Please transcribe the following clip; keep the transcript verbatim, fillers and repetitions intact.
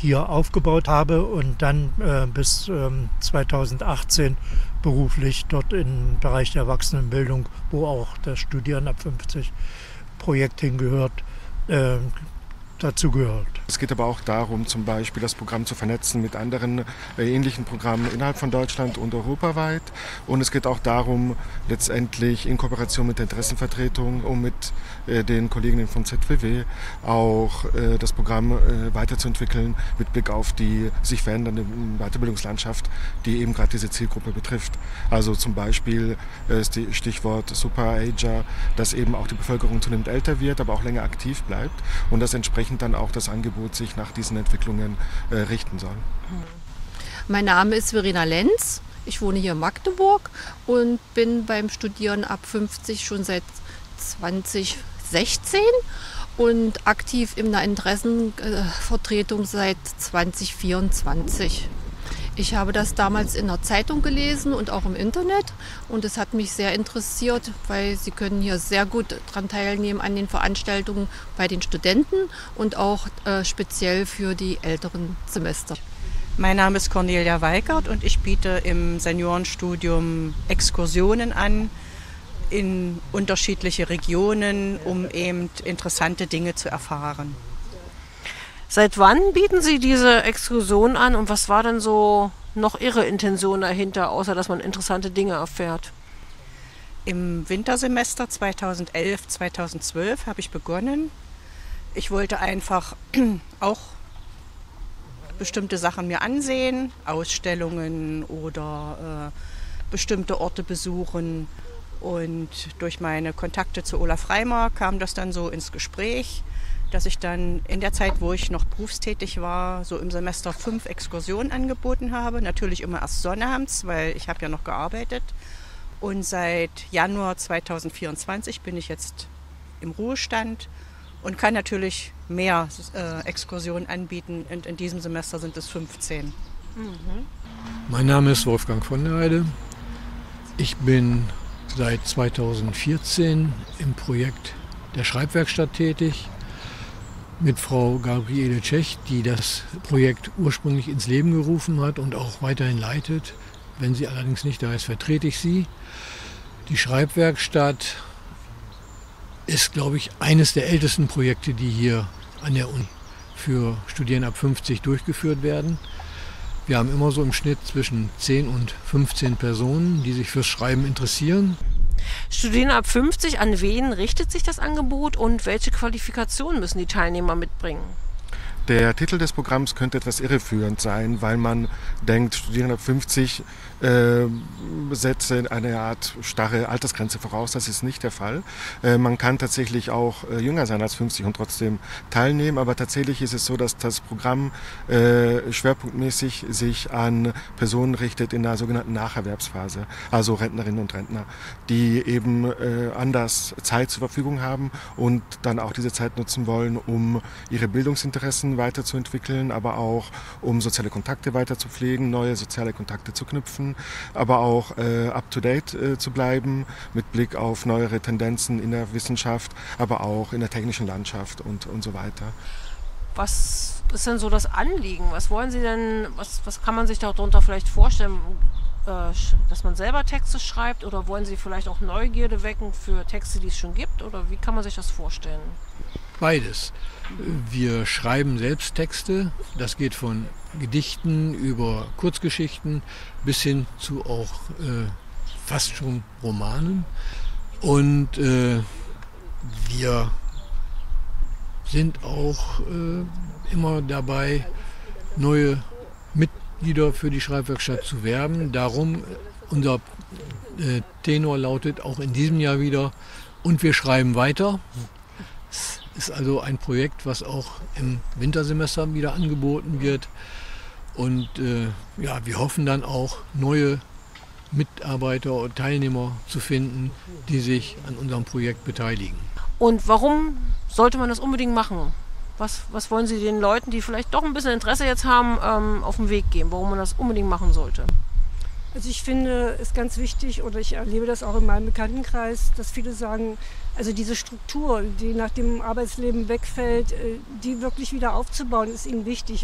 hier aufgebaut habe und dann äh, bis ähm, zweitausendachtzehn beruflich dort im Bereich der Erwachsenenbildung, wo auch das Studieren ab fünfzig Projekt hingehört, äh, dazu gehört. Es geht aber auch darum, zum Beispiel das Programm zu vernetzen mit anderen äh, ähnlichen Programmen innerhalb von Deutschland und europaweit. Und es geht auch darum, letztendlich in Kooperation mit der Interessenvertretung und mit äh, den Kolleginnen von Z W W auch äh, das Programm äh, weiterzuentwickeln mit Blick auf die sich verändernde Weiterbildungslandschaft, die eben gerade diese Zielgruppe betrifft. Also zum Beispiel äh, ist die Stichwort Super-Ager, dass eben auch die Bevölkerung zunehmend älter wird, aber auch länger aktiv bleibt und dass entsprechend dann auch das Angebot sich nach diesen Entwicklungen äh, richten soll. Mein Name ist Verena Lenz, ich wohne hier in Magdeburg und bin beim Studieren ab fünfzig schon seit zweitausendsechzehn und aktiv in der Interessenvertretung seit zweitausendvierundzwanzig. Ich habe das damals in der Zeitung gelesen und auch im Internet und es hat mich sehr interessiert, weil Sie können hier sehr gut daran teilnehmen an den Veranstaltungen bei den Studenten und auch äh, speziell für die älteren Semester. Mein Name ist Cornelia Weikert und ich biete im Seniorenstudium Exkursionen an in unterschiedliche Regionen, um eben interessante Dinge zu erfahren. Seit wann bieten Sie diese Exkursion an und was war denn so noch Ihre Intention dahinter, außer dass man interessante Dinge erfährt? Im Wintersemester zweitausendelf, zweitausendzwölf habe ich begonnen. Ich wollte einfach auch bestimmte Sachen mir ansehen, Ausstellungen oder äh, bestimmte Orte besuchen. Und durch meine Kontakte zu Olaf Reimer kam das dann so ins Gespräch, dass ich dann in der Zeit, wo ich noch berufstätig war, so im Semester fünf Exkursionen angeboten habe. Natürlich immer erst sonnabends, weil ich habe ja noch gearbeitet. Und seit Januar zweitausendvierundzwanzig bin ich jetzt im Ruhestand und kann natürlich mehr äh, Exkursionen anbieten. Und in diesem Semester sind es fünfzehn. Mhm. Mein Name ist Wolfgang von der Heide. Ich bin seit zweitausendvierzehn im Projekt der Schreibwerkstatt tätig. Mit Frau Gabriele Tschech, die das Projekt ursprünglich ins Leben gerufen hat und auch weiterhin leitet. Wenn sie allerdings nicht da ist, vertrete ich sie. Die Schreibwerkstatt ist, glaube ich, eines der ältesten Projekte, die hier an der Uni für Studierende ab fünfzig durchgeführt werden. Wir haben immer so im Schnitt zwischen zehn und fünfzehn Personen, die sich fürs Schreiben interessieren. Studierende ab fünfzig, an wen richtet sich das Angebot und welche Qualifikationen müssen die Teilnehmer mitbringen? Der Titel des Programms könnte etwas irreführend sein, weil man denkt, Studierende ab fünfzig äh, setze eine Art starre Altersgrenze voraus. Das ist nicht der Fall. Äh, man kann tatsächlich auch äh, jünger sein als fünfzig und trotzdem teilnehmen, aber tatsächlich ist es so, dass das Programm äh, schwerpunktmäßig sich an Personen richtet in der sogenannten Nacherwerbsphase, also Rentnerinnen und Rentner, die eben äh, anders Zeit zur Verfügung haben und dann auch diese Zeit nutzen wollen, um ihre Bildungsinteressen weiterzuentwickeln, aber auch um soziale Kontakte weiter zu pflegen, neue soziale Kontakte zu knüpfen, aber auch äh, up-to-date äh, zu bleiben mit Blick auf neuere Tendenzen in der Wissenschaft, aber auch in der technischen Landschaft und, und so weiter. Was ist denn so das Anliegen? Was wollen Sie denn, was, was kann man sich darunter vielleicht vorstellen, äh, dass man selber Texte schreibt oder wollen Sie vielleicht auch Neugierde wecken für Texte, die es schon gibt oder wie kann man sich das vorstellen? Beides. Wir schreiben selbst Texte, das geht von Gedichten über Kurzgeschichten bis hin zu auch äh, fast schon Romanen. Und äh, wir sind auch äh, immer dabei, neue Mitglieder für die Schreibwerkstatt zu werben. Darum unser äh, Tenor lautet auch in diesem Jahr wieder, und wir schreiben weiter. Ist also ein Projekt, was auch im Wintersemester wieder angeboten wird. Und äh, ja, wir hoffen dann auch, neue Mitarbeiter und Teilnehmer zu finden, die sich an unserem Projekt beteiligen. Und warum sollte man das unbedingt machen? Was, was wollen Sie den Leuten, die vielleicht doch ein bisschen Interesse jetzt haben, ähm, auf den Weg geben, warum man das unbedingt machen sollte? Also ich finde es ganz wichtig, oder ich erlebe das auch in meinem Bekanntenkreis, dass viele sagen, also diese Struktur, die nach dem Arbeitsleben wegfällt, die wirklich wieder aufzubauen, ist ihnen wichtig.